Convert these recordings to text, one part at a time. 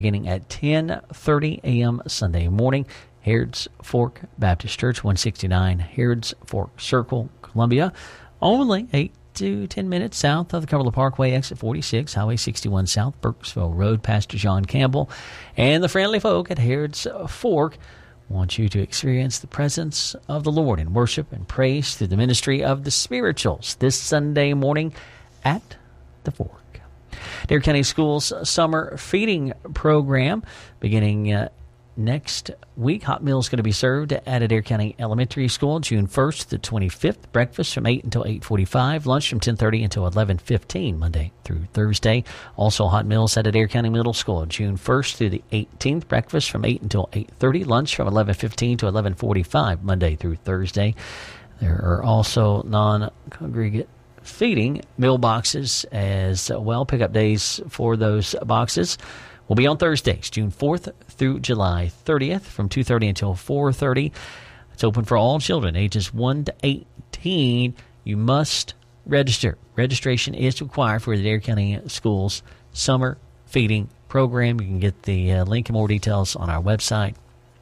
beginning at 10:30 a.m. Sunday morning. Harrods Fork Baptist Church, 169 Harrods Fork Circle, Columbia. Only 8 to 10 minutes south of the Cumberland Parkway, exit 46, Highway 61 South, Burkesville Road. Pastor John Campbell and the friendly folk at Harrods Fork want you to experience the presence of the Lord in worship and praise through the ministry of the spirituals this Sunday morning at the Fork. Adair County Schools summer feeding program beginning next week. Hot meals going to be served at Adair County Elementary School June 1st to 25th. Breakfast from 8 until 8:45. Lunch from 10:30 until 11:15 Monday through Thursday. Also hot meals at Adair County Middle School June 1st through the 18th. Breakfast from 8 until 8:30. Lunch from 11:15 to 11:45 Monday through Thursday. There are also non-congregate feeding meal boxes as well. Pickup days for those boxes will be on Thursdays, June 4th through July 30th from 2:30 until 4:30. It's open for all children ages 1 to 18. You must register. Registration is required for the Adair County Schools summer feeding program. You can get the link and more details on our website,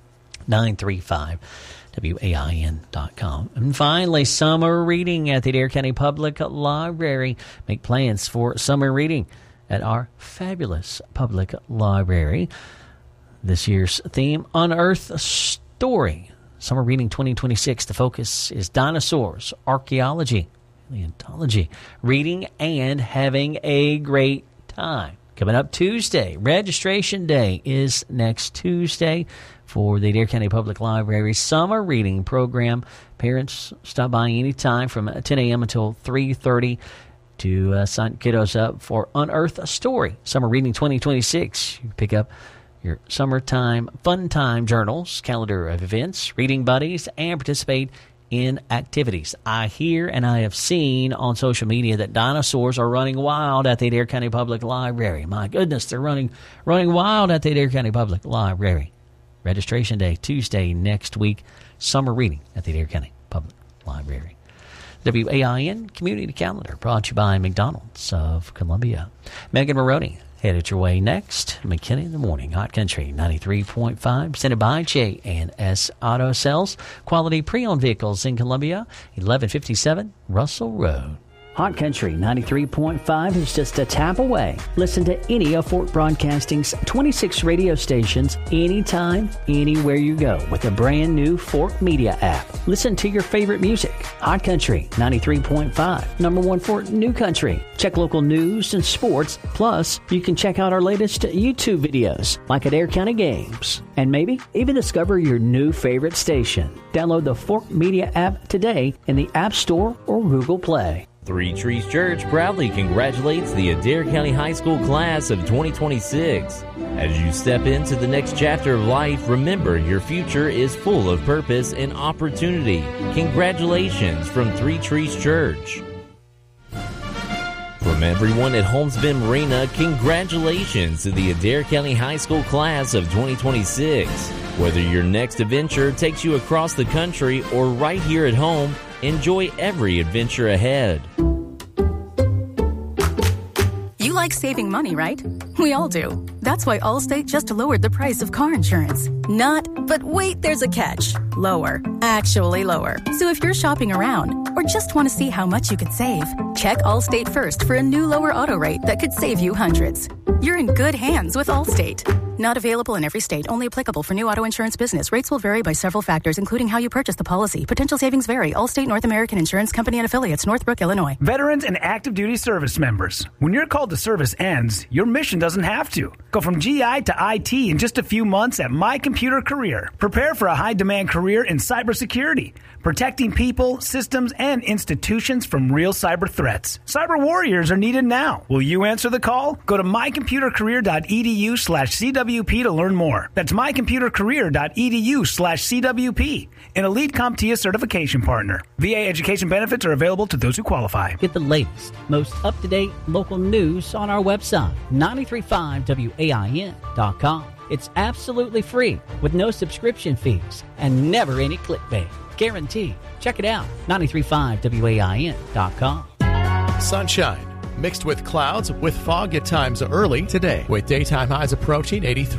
935WAIN.com. And finally, summer reading at the Adair County Public Library. Make plans for summer reading at our fabulous public library. This year's theme, Unearth a Story. Summer Reading 2026. The focus is dinosaurs, archaeology, paleontology, reading, and having a great time. Coming up Tuesday, registration day is next Tuesday for the Adair County Public Library Summer Reading Program. Parents stop by anytime from 10 a.m. until 3:30 to sign kiddos up for Unearth a Story. Summer Reading 2026. You pick up your summertime fun time journals, calendar of events, reading buddies, and participate in activities. I hear and I have seen on social media that dinosaurs are running wild at the Adair County Public Library. My goodness, they're running wild at the Adair County Public Library. Registration day, Tuesday next week. Summer reading at the Adair County Public Library. WAIN Community Calendar brought to you by McDonald's of Columbia. Megan Maroney headed your way next. McKinney in the Morning, Hot Country 93.5, presented by J&S Auto Sales. Quality pre-owned vehicles in Columbia, 1157 Russell Road. Hot Country 93.5 is just a tap away. Listen to any of Fort Broadcasting's 26 radio stations anytime, anywhere you go with the brand new Fort Media app. Listen to your favorite music. Hot Country 93.5, number one for New Country. Check local news and sports. Plus, you can check out our latest YouTube videos like Adair County Games. And maybe even discover your new favorite station. Download the Fort Media app today in the App Store or Google Play. Three Trees Church proudly congratulates the Adair County High School class of 2026. As you step into the next chapter of life, remember your future is full of purpose and opportunity. Congratulations from Three Trees Church. From everyone at Holmes Bend Marina, congratulations to the Adair County High School class of 2026. Whether your next adventure takes you across the country or right here at home, enjoy every adventure ahead. You like saving money, right? We all do. That's why Allstate just lowered the price of car insurance. But wait, there's a catch. Lower. Actually lower. So if you're shopping around or just want to see how much you could save, check Allstate first for a new lower auto rate that could save you hundreds. You're in good hands with Allstate. Not available in every state. Only applicable for new auto insurance business. Rates will vary by several factors, including how you purchase the policy. Potential savings vary. Allstate North American Insurance Company and Affiliates, Northbrook, Illinois. Veterans and active duty service members. When your call to service ends, your mission doesn't have to. Go from GI to IT in just a few months at My Computer Career. Prepare for a high-demand career in cybersecurity, protecting people, systems, and institutions from real cyber threats. Cyber warriors are needed now. Will you answer the call? Go to mycomputercareer.edu/CWP to learn more. That's mycomputercareer.edu/CWP. An Elite CompTIA certification partner. VA education benefits are available to those who qualify. Get the latest, most up-to-date local news on our website, 935WAIN.com. It's absolutely free with no subscription fees and never any clickbait. Guaranteed. Check it out, 935WAIN.com. Sunshine mixed with clouds with fog at times early today, with daytime highs approaching 83.